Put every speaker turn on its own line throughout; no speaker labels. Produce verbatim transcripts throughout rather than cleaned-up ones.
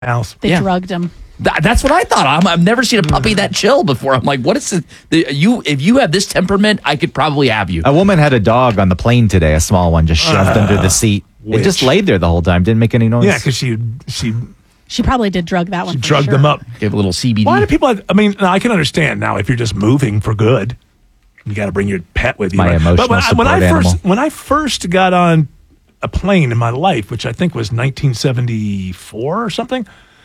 house.
They
Yeah.
drugged him.
Th- That's what I thought. I'm, I've never seen a puppy that chill before. I'm like, what is it? The, you, if you have this temperament, I could probably have you.
A woman had a dog on the plane today, a small one, just shoved
Uh,
under the seat.
which?
It just laid there the whole time, didn't make any noise.
Yeah, because she she
She probably did drug that one.
she
for
drugged
sure.
them up.
Give a little C B D.
Why do people have, I mean, now I can understand now if you're just moving for good, you got to bring your pet with you.
My
right?
emotional
but when I, when
support
I first
animal.
when I first got on a plane in my life, which I think was nineteen seventy-four or something,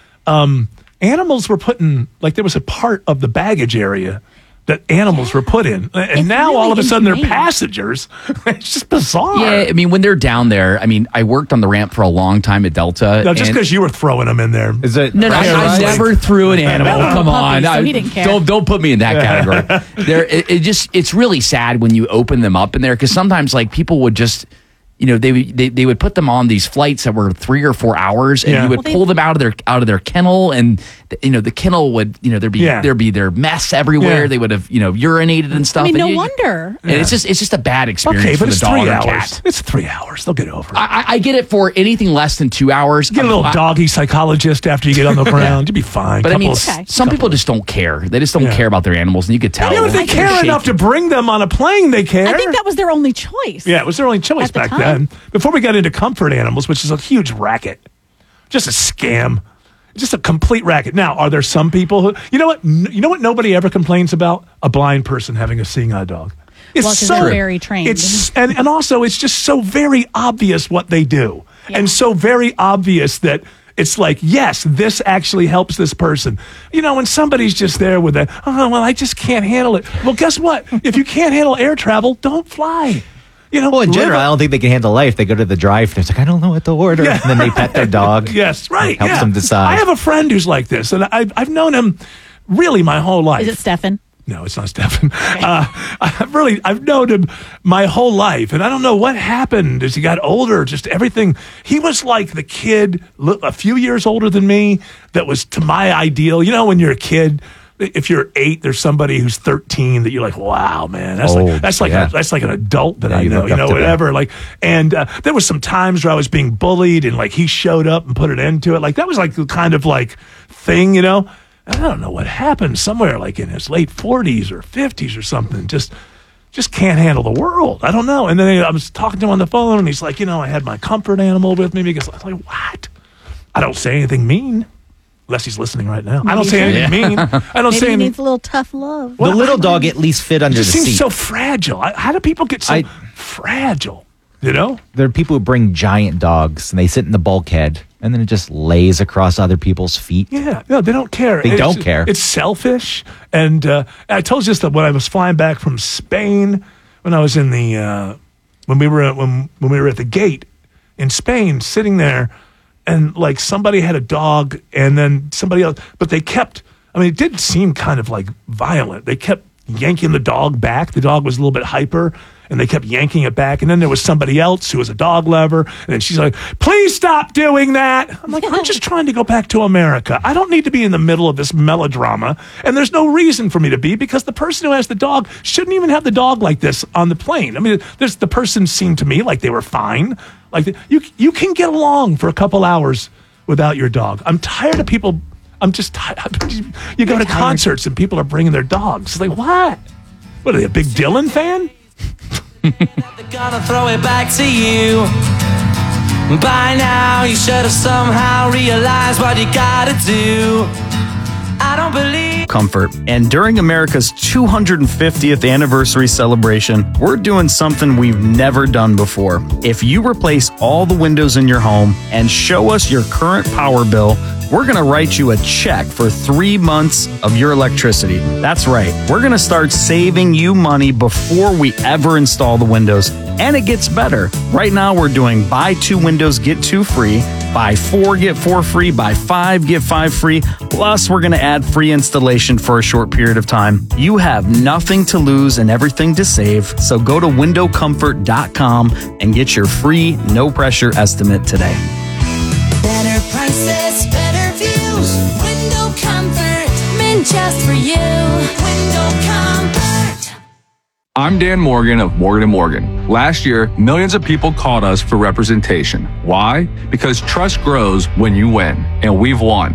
um, animals were put in, like there was a part of the baggage area that animals were put in. And
It's
now
really
all of a sudden they're
inhumane.
passengers. It's just bizarre.
Yeah, I mean, when they're down there, I mean, I worked on the ramp for a long time at Delta.
No, just
and-
because you were throwing them in there.
Is it?
No, no, I,
Yeah,
I
right.
never threw an animal.
No,
Come
puppy,
on,
so
I-
he didn't care.
don't don't put me in that category. There, it, it just it's really sad when you open them up in there because sometimes like people would just, you know, they would- they they would put them on these flights that were three or four hours, and
Yeah.
you would
Well, they-
pull them out of their out of their kennel, and you know the kennel would you know there'd be
Yeah.
there'd be their mess everywhere.
Yeah.
They would have you know urinated and stuff.
I mean,
and
no
you-
wonder.
And it's just it's just a bad experience
Okay,
for
but
the
it's
dog
three
or
hours.
cat.
It's three hours. They'll get over it.
I, I- I get it for anything less than two hours.
Get a little
I-
doggy psychologist after you get on the ground. You'll be fine.
But I mean,
Couple of-
Okay.
some people just don't care. They just don't
Yeah.
care about their animals, and you could tell.
Yeah, but if they
I can
care
shake
enough
it.
to bring them on a plane, they care.
I think that was their only choice.
Yeah, it was their only choice
At the
back
time.
then. Before we got into comfort animals, which is a huge racket, just a scam, just a complete racket. Now, are there some people who, you know what, N- you know what nobody ever complains about? A blind person having a seeing eye dog. It's
Well, 'cause they're very trained.
It's and, and also it's just so very obvious what they do,
Yeah.
and so very obvious that. It's like, yes, this actually helps this person. You know, when somebody's just there with that, oh, well, I just can't handle it. Well, guess what? If you can't handle air travel, don't fly. You know,
Well, in
live
general,
a-
I don't think they can handle life. They go to the drive-thru. It's like, I don't know what to order.
Yeah.
And then they pet their dog.
Yes, right.
Helps
yeah.
them decide.
I have a friend who's like this, and I've, I've known him really my whole life.
Is it Stefan?
No, it's not Stefan. Uh, I've really, I've known him my whole life, and I don't know what happened as he got older. Just everything. He was like the kid, li- a few years older than me, that was to my ideal. You know, when you're a kid, if you're eight, there's somebody who's thirteen that you're like, wow, man, that's
Oh,
like that's like
yeah.
a, that's like an adult that
Yeah,
I
you
know.
look
You
up
know,
to them.
whatever. Like, and uh, there was some times where I was being bullied, and like he showed up and put an end to it. Like that was like the kind of like thing, you know. I don't know what happened. Somewhere like in his late forties or fifties or something, just just can't handle the world. I don't know. And then I was talking to him on the phone, and he's like, you know, I had my comfort animal with me because I was like, what? I don't say anything mean, unless he's listening right now. I don't
Maybe
say
he
anything mean. I don't
Maybe
say
he
anything.
needs a little tough love.
The little dog at least fit
It
under the
just seems
seat.
so fragile. I, how do people get so
I-
fragile? You know?
There are people who bring giant dogs and they sit in the bulkhead and then it just lays across other people's feet.
Yeah, no, they don't care.
They
It's-
don't care.
It's selfish. And uh, I told you this that when I was flying back from Spain, when I was in the uh, when we were at, when when we were at the gate in Spain, sitting there, and like somebody had a dog, and then somebody else, but they kept. I mean, it did seem kind of like violent. They kept yanking the dog back. The dog was a little bit hyper, and they kept yanking it back. And then there was somebody else who was a dog lover, and then she's like, "Please stop doing that." I'm like, "I'm just trying to go back to America. I don't need to be in the middle of this melodrama, and there's no reason for me to be because the person who has the dog shouldn't even have the dog like this on the plane." I mean, there's the person seemed to me like they were fine. Like you, you can get along for a couple hours without your dog. I'm tired of people. I'm just tired. You go to concerts and people are bringing their dogs. It's like, what? What are they, a big Dylan fan?
They're gonna throw it back to you. By now, you should have somehow realized what you gotta do. I don't believe.
Comfort. And during America's two hundred fiftieth anniversary celebration, we're doing something we've never done before. If you replace all the windows in your home and show us your current power bill, we're going to write you a check for three months of your electricity. That's right. We're going to start saving you money before we ever install the windows. And it gets better. Right now, we're doing buy two windows, get two free. Buy four, get four free. Buy five, get five free. Plus, we're going to add free installation for a short period of time. You have nothing to lose and everything to save. So go to window comfort dot com and get your free, no pressure estimate today.
Better prices, better views. Window Comfort, meant just for you. Window Comfort.
I'm Dan Morgan of Morgan and Morgan. Last year, millions of people called us for representation. Why? Because trust grows when you win, and we've won.